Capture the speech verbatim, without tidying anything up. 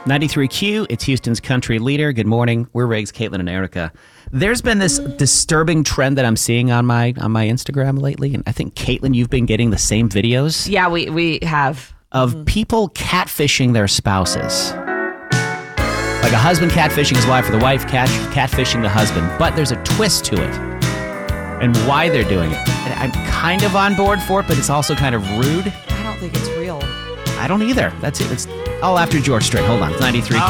ninety-three Q, it's Houston's country leader. Good morning. We're Riggs, Caitlin, and Erica. There's been this disturbing trend that I'm seeing on my on my Instagram lately, and I think, Caitlin, you've been getting the same videos. Yeah, we, we have. Of mm-hmm. people catfishing their spouses. Like a husband catfishing his wife, or the wife cat, catfishing the husband. But there's a twist to it, and why they're doing it. And I'm kind of on board for it, but it's also kind of rude. I don't think it's real. I don't either. That's it. It's all after George Strait. Hold on. It's ninety-three.